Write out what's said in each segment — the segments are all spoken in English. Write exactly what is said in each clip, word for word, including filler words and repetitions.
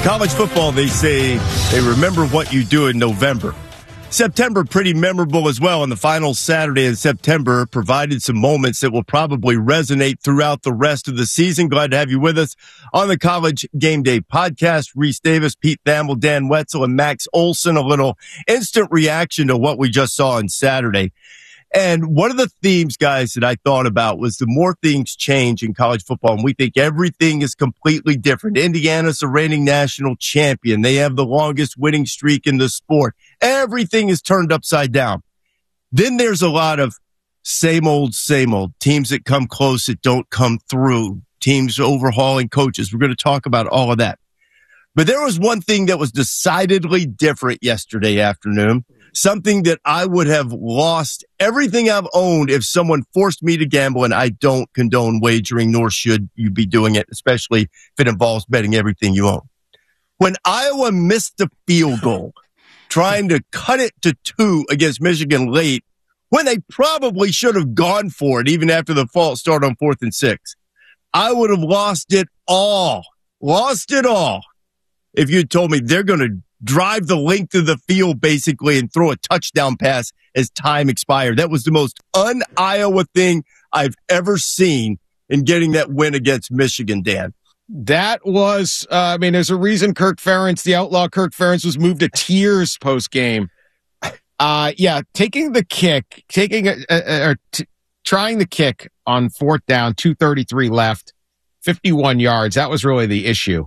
College football, they say they remember what you do in November. September, pretty memorable as well. On the final Saturday in September, provided some moments that will probably resonate throughout the rest of the season. Glad to have you with us on the College Game Day podcast. Reese Davis, Pete Thamel, Dan Wetzel, and Max Olson. A little instant reaction to what we just saw on Saturday. And one of the themes, guys, that I thought about was the more things change in college football, and we think everything is completely different. Indiana's the reigning national champion. They have the longest winning streak in the sport. Everything is turned upside down. Then there's a lot of same old, same old. Teams that come close that don't come through. Teams overhauling coaches. We're going to talk about all of that. But there was one thing that was decidedly different yesterday afternoon. Something that I would have lost everything I've owned if someone forced me to gamble, and I don't condone wagering, nor should you be doing it, especially if it involves betting everything you own. When Iowa missed the field goal, trying to cut it to two against Michigan late, when they probably should have gone for it even after the false start on fourth and six, I would have lost it all, lost it all, if you told me they're going to drive the length of the field basically and throw a touchdown pass as time expired. That was the most un-Iowa thing I've ever seen in getting that win against Michigan, Dan. That was, uh, I mean, there's a reason Kirk Ferentz, the outlaw Kirk Ferentz, was moved to tears post-game. Uh, yeah, taking the kick, taking a, a, a t- trying the kick on fourth down, two thirty-three left, fifty-one yards. That was really the issue.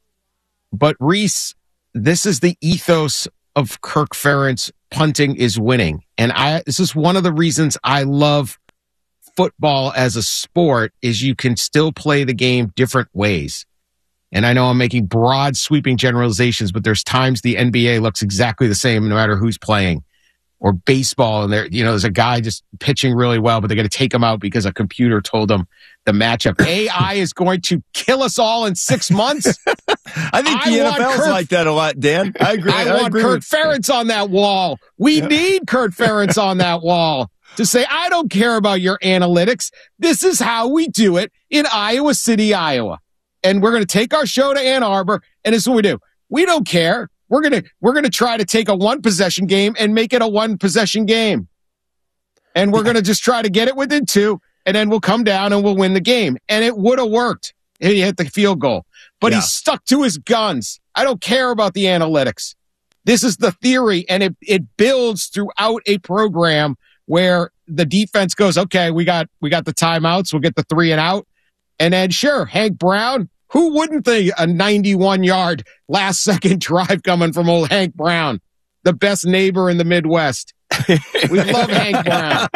But Reese, this is the ethos of Kirk Ferentz. Punting is winning. And I, this is one of the reasons I love football as a sport, is you can still play the game different ways. And I know I'm making broad sweeping generalizations, but there's times the N B A looks exactly the same no matter who's playing. Or baseball, and there, you know, there's a guy just pitching really well, but they're going to take him out because a computer told them the matchup. A I is going to kill us all in six months. I think the I N F L's Kurt, like that a lot, Dan. I agree. I, I want agree Kurt with, Ferentz on that wall. We yeah. need Kurt Ferentz on that wall to say, I don't care about your analytics. This is how we do it in Iowa City, Iowa. And we're going to take our show to Ann Arbor, and this is what we do. We don't care. We're going to, we're going to try to take a one possession game and make it a one possession game. And we're going to just try to get it within two, and then we'll come down and we'll win the game. And it would have worked. He hit the field goal, but yeah. he stuck to his guns. I don't care about the analytics. This is the theory, and it, it builds throughout a program where the defense goes, okay, we got, we got the timeouts. We'll get the three and out. And then sure, Hank Brown, who wouldn't think a ninety-one yard last second drive coming from old Hank Brown, the best neighbor in the Midwest? We love Hank Brown.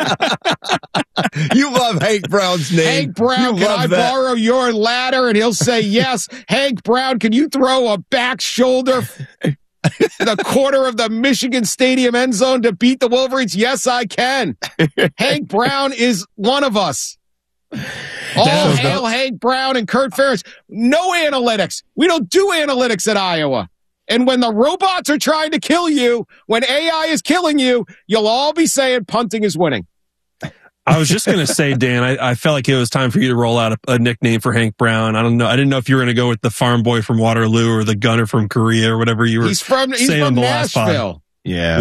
You love Hank Brown's name. Hank Brown, you can I that. borrow your ladder? And he'll say yes. Hank Brown, can you throw a back shoulder the quarter of the Michigan Stadium end zone to beat the Wolverines? Yes, I can. Hank Brown is one of us. All hail Hank Brown and Kurt Ferentz. No analytics. We don't do analytics at Iowa. And when the robots are trying to kill you, when A I is killing you, you'll all be saying punting is winning. I was just going to say, Dan, I, I felt like it was time for you to roll out a, a nickname for Hank Brown. I don't know. I didn't know if you were going to go with the farm boy from Waterloo or the gunner from Korea or whatever you were he's from, he's saying from the last pod. Nashville. Yeah.